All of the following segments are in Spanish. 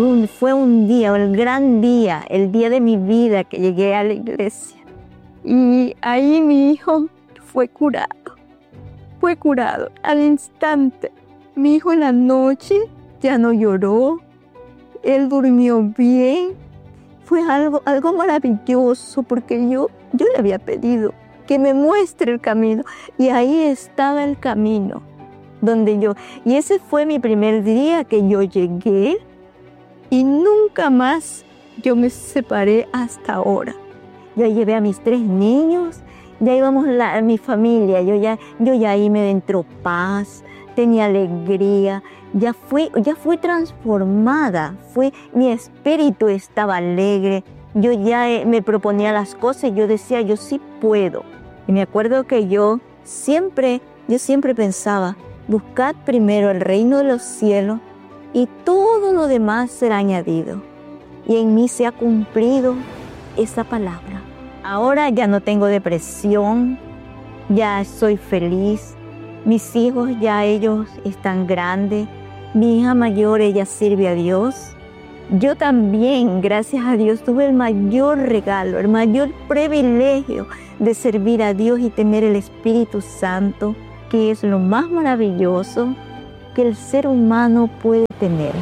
fue un día, el gran día, el día de mi vida que llegué a la iglesia. Y ahí mi hijo fue curado al instante. Mi hijo en la noche ya no lloró, él durmió bien. Fue algo maravilloso porque yo le había pedido que me muestre el camino y ahí estaba el camino y ese fue mi primer día que yo llegué y nunca más yo me separé hasta ahora. Ya llevé a mis 3 niños, ya íbamos mi familia, yo ya ahí me entró paz, tenía alegría, ya fui transformada, mi espíritu estaba alegre, yo ya me proponía las cosas, yo decía, yo sí puedo. Y me acuerdo que yo siempre pensaba, buscad primero el reino de los cielos y todo lo demás será añadido. Y en mí se ha cumplido esa palabra. Ahora ya no tengo depresión, ya soy feliz. Mis hijos ya ellos están grandes. Mi hija mayor, ella sirve a Dios. Yo también, gracias a Dios, tuve el mayor regalo, el mayor privilegio de servir a Dios y tener el Espíritu Santo, que es lo más maravilloso que el ser humano puede tener.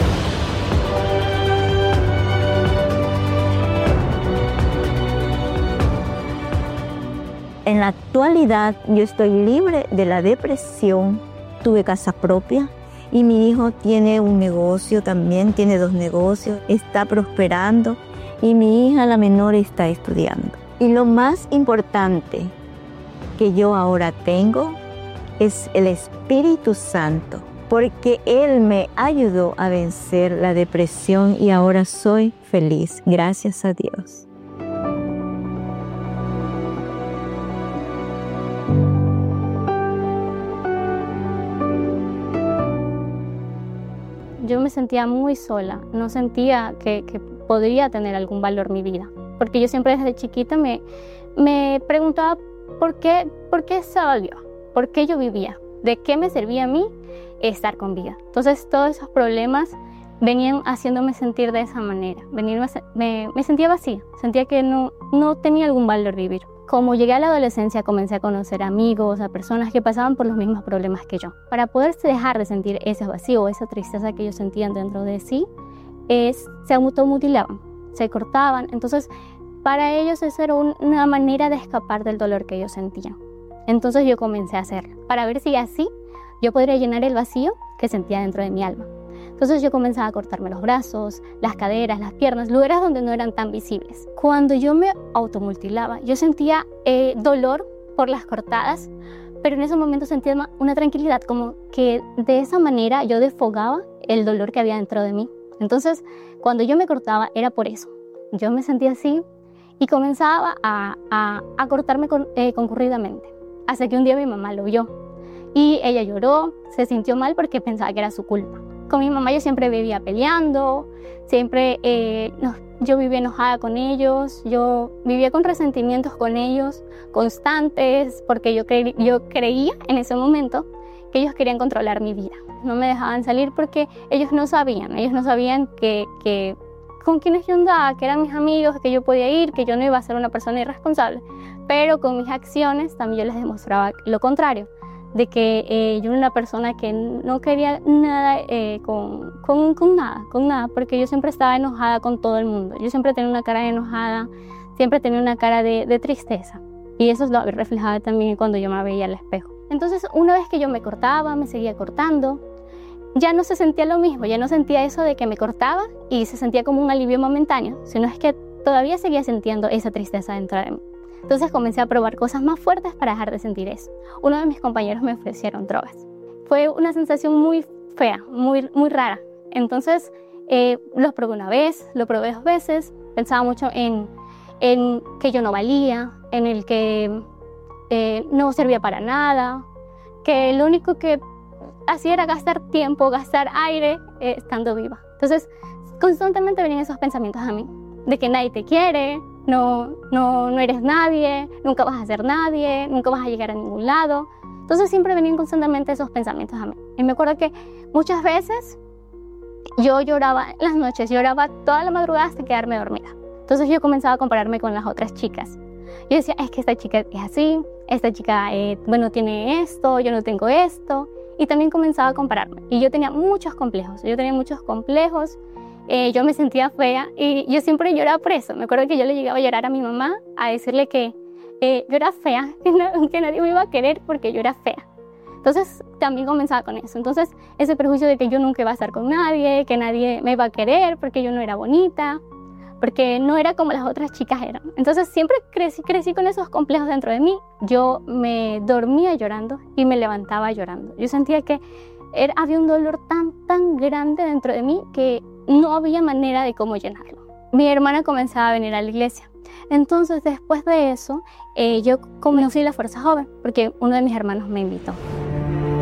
En la actualidad yo estoy libre de la depresión, tuve casa propia y mi hijo tiene un negocio también, tiene 2 negocios, está prosperando y mi hija la menor está estudiando. Y lo más importante que yo ahora tengo es el Espíritu Santo, porque Él me ayudó a vencer la depresión y ahora soy feliz, gracias a Dios. Yo me sentía muy sola, no sentía que podría tener algún valor mi vida, porque yo siempre desde chiquita me preguntaba ¿por qué estaba viva? ¿Por qué yo vivía? ¿De qué me servía a mí estar con vida? Entonces todos esos problemas venían haciéndome sentir de esa manera, me sentía vacía, sentía que no tenía algún valor vivir. Como llegué a la adolescencia, comencé a conocer amigos, a personas que pasaban por los mismos problemas que yo. Para poder dejar de sentir ese vacío, esa tristeza que ellos sentían dentro de sí, se automutilaban, se cortaban. Entonces, para ellos eso era una manera de escapar del dolor que ellos sentían. Entonces yo comencé a hacerlo, para ver si así yo podría llenar el vacío que sentía dentro de mi alma. Entonces yo comenzaba a cortarme los brazos, las caderas, las piernas, lugares donde no eran tan visibles. Cuando yo me automutilaba, yo sentía dolor por las cortadas, pero en ese momento sentía una tranquilidad, como que de esa manera yo desfogaba el dolor que había dentro de mí. Entonces, cuando yo me cortaba era por eso. Yo me sentía así y comenzaba a cortarme concurridamente. Hasta que un día mi mamá lo vio y ella lloró, se sintió mal porque pensaba que era su culpa. Con mi mamá yo siempre vivía peleando, yo vivía enojada con ellos, yo vivía con resentimientos con ellos constantes, porque yo creía en ese momento que ellos querían controlar mi vida. No me dejaban salir porque ellos no sabían que con quienes yo andaba, que eran mis amigos, que yo podía ir, que yo no iba a ser una persona irresponsable. Pero con mis acciones también yo les demostraba lo contrario, de que yo era una persona que no quería nada con nada, porque yo siempre estaba enojada con todo el mundo. Yo siempre tenía una cara de enojada, siempre tenía una cara de tristeza. Y eso lo reflejaba también cuando yo me veía al espejo. Entonces, una vez que yo me cortaba, me seguía cortando, ya no se sentía lo mismo, ya no sentía eso de que me cortaba y se sentía como un alivio momentáneo, sino es que todavía seguía sintiendo esa tristeza dentro de mí. Entonces comencé a probar cosas más fuertes para dejar de sentir eso. Uno de mis compañeros me ofrecieron drogas. Fue una sensación muy fea, muy rara. Entonces lo probé una vez, lo probé 2 veces. Pensaba mucho en que yo no valía, en el que no servía para nada, que lo único que hacía era gastar tiempo, gastar aire estando viva. Entonces constantemente venían esos pensamientos a mí, de que nadie te quiere, no eres nadie, nunca vas a ser nadie, nunca vas a llegar a ningún lado. Entonces siempre venían constantemente esos pensamientos a mí. Y me acuerdo que muchas veces Yo lloraba en las noches, lloraba toda la madrugada hasta quedarme dormida. Entonces yo comenzaba a compararme con las otras chicas. Yo decía, es que esta chica es así, esta chica, tiene esto, yo no tengo esto. Y también comenzaba a compararme. Y yo tenía muchos complejos, yo me sentía fea y yo siempre lloraba por eso. Me acuerdo que yo le llegaba a llorar a mi mamá, a decirle que yo era fea, que nadie me iba a querer porque yo era fea. Entonces también comenzaba con eso. Entonces ese prejuicio de que yo nunca iba a estar con nadie, que nadie me iba a querer porque yo no era bonita, porque no era como las otras chicas eran. Entonces siempre crecí con esos complejos dentro de mí. Yo me dormía llorando y me levantaba llorando. Yo sentía que había un dolor tan grande dentro de mí que no había manera de cómo llenarlo. Mi hermana comenzaba a venir a la iglesia. Entonces después de eso yo conocí la Fuerza Joven porque uno de mis hermanos me invitó.